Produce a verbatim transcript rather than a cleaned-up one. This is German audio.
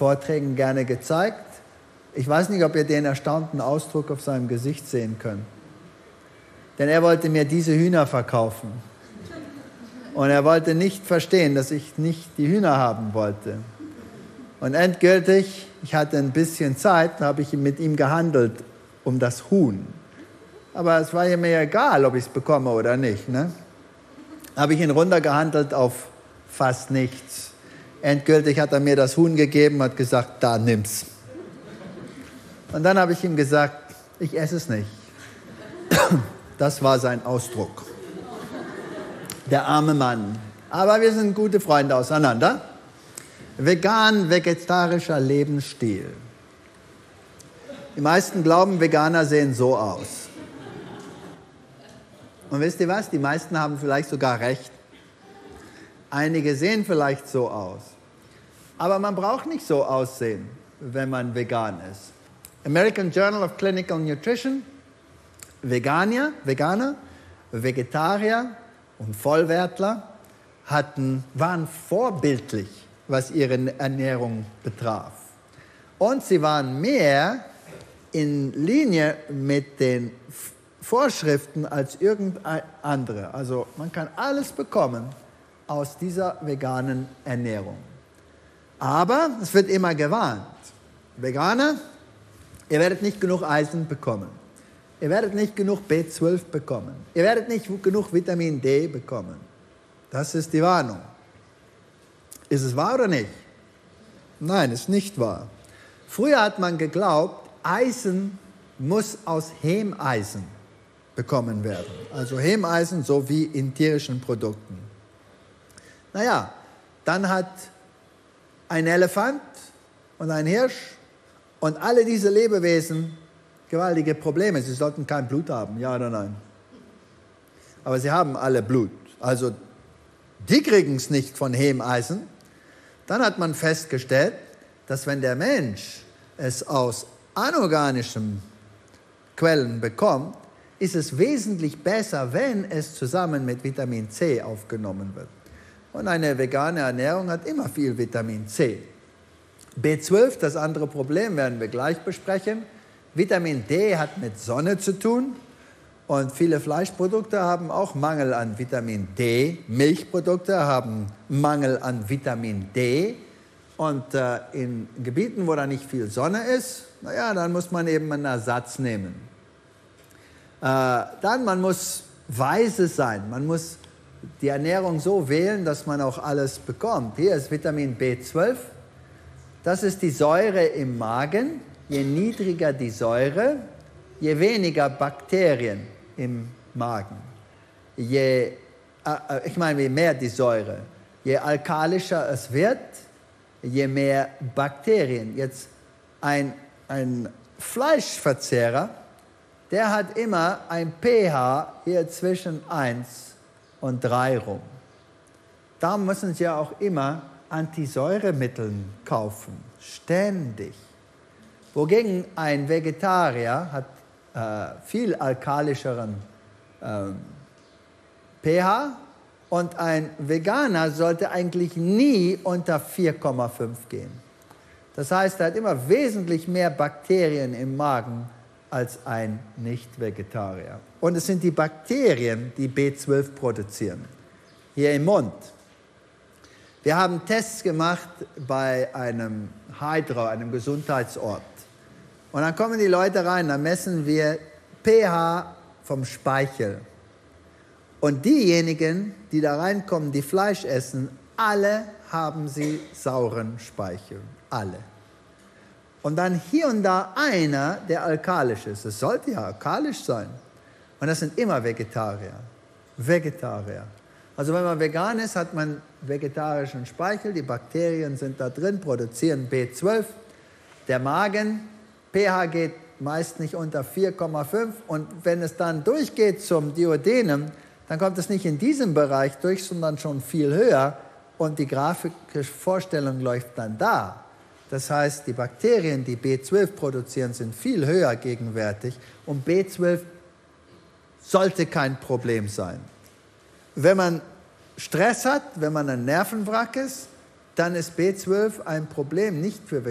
Vorträgen gerne gezeigt. Ich weiß nicht, ob ihr den erstaunten Ausdruck auf seinem Gesicht sehen könnt. Denn er wollte mir diese Hühner verkaufen. Und er wollte nicht verstehen, dass ich nicht die Hühner haben wollte. Und endgültig, ich hatte ein bisschen Zeit, habe ich mit ihm gehandelt um das Huhn. Aber es war mir egal, ob ich es bekomme oder nicht. Ne? Habe ich ihn runtergehandelt auf fast nichts. Endgültig hat er mir das Huhn gegeben und hat gesagt, da, nimm's. Und dann habe ich ihm gesagt, ich esse es nicht. Das war sein Ausdruck. Der arme Mann. Aber wir sind gute Freunde auseinander. Vegan-vegetarischer Lebensstil. Die meisten glauben, Veganer sehen so aus. Und wisst ihr was? Die meisten haben vielleicht sogar recht. Einige sehen vielleicht so aus. Aber man braucht nicht so aussehen, wenn man vegan ist. American Journal of Clinical Nutrition. Veganier, Veganer, Vegetarier und Vollwertler hatten, waren vorbildlich, was ihre Ernährung betraf. Und sie waren mehr in Linie mit den Vorschriften als irgendein andere. Also man kann alles bekommen aus dieser veganen Ernährung. Aber es wird immer gewarnt. Veganer, ihr werdet nicht genug Eisen bekommen. Ihr werdet nicht genug B zwölf bekommen. Ihr werdet nicht genug Vitamin D bekommen. Das ist die Warnung. Ist es wahr oder nicht? Nein, ist nicht wahr. Früher hat man geglaubt, Eisen muss aus Hemeisen bekommen werden. Also Hemeisen so wie in tierischen Produkten. Naja, dann hat ein Elefant und ein Hirsch und alle diese Lebewesen gewaltige Probleme. Sie sollten kein Blut haben, ja oder nein? Aber sie haben alle Blut. Also die kriegen es nicht von Hemeisen. Dann hat man festgestellt, dass wenn der Mensch es aus anorganischen Quellen bekommt, ist es wesentlich besser, wenn es zusammen mit Vitamin C aufgenommen wird. Und eine vegane Ernährung hat immer viel Vitamin C. B zwölf, das andere Problem, werden wir gleich besprechen. Vitamin D hat mit Sonne zu tun und viele Fleischprodukte haben auch Mangel an Vitamin D. Milchprodukte haben Mangel an Vitamin D. Und äh, in Gebieten, wo da nicht viel Sonne ist, naja, dann muss man eben einen Ersatz nehmen. Äh, dann, man muss weise sein. Man muss die Ernährung so wählen, dass man auch alles bekommt. Hier ist Vitamin B zwölf. Das ist die Säure im Magen. Je niedriger die Säure, je weniger Bakterien im Magen. Je, äh, ich meine, je mehr die Säure, je alkalischer es wird, je mehr Bakterien. Jetzt ein, ein Fleischverzehrer, der hat immer ein pH hier zwischen eins und drei rum. Da müssen Sie auch immer Antisäuremittel kaufen, ständig. Wogegen ein Vegetarier hat äh, viel alkalischeren äh, pH und ein Veganer sollte eigentlich nie unter vier Komma fünf gehen. Das heißt, er hat immer wesentlich mehr Bakterien im Magen als ein Nicht-Vegetarier. Und es sind die Bakterien, die B zwölf produzieren, hier im Mund. Wir haben Tests gemacht bei einem Hydro, einem Gesundheitsort. Und dann kommen die Leute rein, dann messen wir pH vom Speichel. Und diejenigen, die da reinkommen, die Fleisch essen, alle haben sie sauren Speichel. Alle. Und dann hier und da einer, der alkalisch ist. Es sollte ja alkalisch sein. Und das sind immer Vegetarier. Vegetarier. Also wenn man vegan ist, hat man vegetarischen Speichel. Die Bakterien sind da drin, produzieren B zwölf. Der Magen, pH geht meist nicht unter vier Komma fünf. Und wenn es dann durchgeht zum Duodenum, dann kommt es nicht in diesem Bereich durch, sondern schon viel höher. Und die grafische Vorstellung läuft dann da. Das heißt, die Bakterien, die B zwölf produzieren, sind viel höher gegenwärtig. Und B zwölf sollte kein Problem sein. Wenn man Stress hat, wenn man ein Nervenwrack ist, dann ist B zwölf ein Problem nicht für